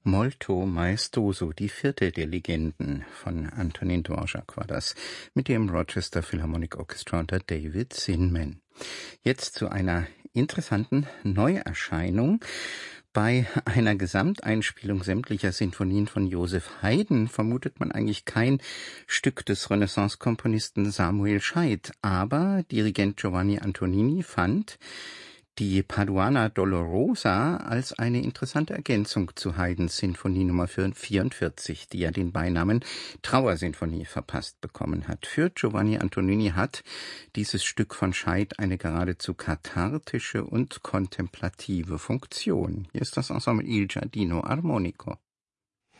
Molto maestoso, die vierte der Legenden von Antonin Dvorak war das, mit dem Rochester Philharmonic Orchestra unter David Zinman. Jetzt zu einer interessanten Neuerscheinung. Bei einer Gesamteinspielung sämtlicher Sinfonien von Joseph Haydn vermutet man eigentlich kein Stück des Renaissance-Komponisten Samuel Scheidt, aber Dirigent Giovanni Antonini fand die Paduana Dolorosa als eine interessante Ergänzung zu Haydns Sinfonie Nummer 44, die ja den Beinamen Trauersinfonie verpasst bekommen hat. Für Giovanni Antonini hat dieses Stück von Scheidt eine geradezu kathartische und kontemplative Funktion. Hier ist das Ensemble Il Giardino Armonico.